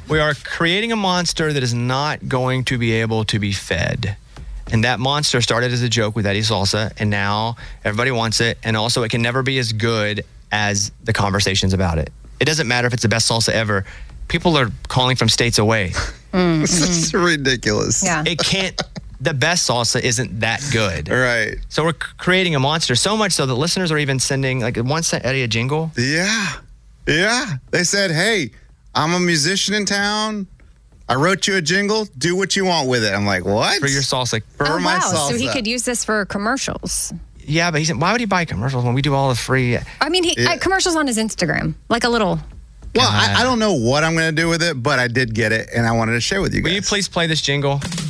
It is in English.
We are creating a monster that is not going to be able to be fed. And that monster started as a joke with Eddie Salsa, and now everybody wants it. And also, it can never be as good as the conversations about it. It doesn't matter if it's the best salsa ever. People are calling from states away. This is ridiculous. Yeah. It can't, the best salsa isn't that good. Right. So we're creating a monster, so much so that listeners are even sending, like, once sent Eddie a jingle. Yeah. They said, hey, I'm a musician in town. I wrote you a jingle. Do what you want with it. I'm like, what? For your salsa. For my salsa. So he could use this for commercials. Yeah, but he said, why would he buy commercials when we do all the free? I mean, commercials on his Instagram, like a little. Well, I don't know what I'm going to do with it, but I did get it, and I wanted to share with you guys. Will you please play this jingle?